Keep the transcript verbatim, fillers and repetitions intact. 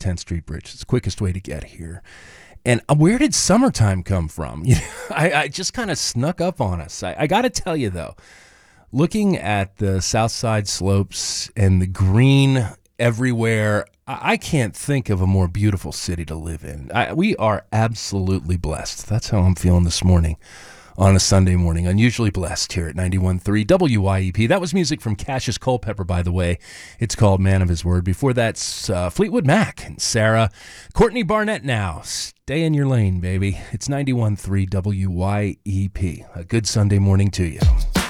tenth Street Bridge. It's the quickest way to get here. And where did summertime come from? You know, I, I just kind of snuck up on us. I, I got to tell you, though, looking at the South Side slopes and the green everywhere, I, I can't think of a more beautiful city to live in. I, we are absolutely blessed. That's how I'm feeling this morning on a Sunday morning. Unusually blessed here at ninety-one point three W Y E P. That was music from Cassius Culpepper, by the way. It's called Man of His Word. Before that's uh, Fleetwood Mac and Sarah. Courtney Barnett now. Stay in your lane, baby. It's ninety-one point three W Y E P. A good Sunday morning to you.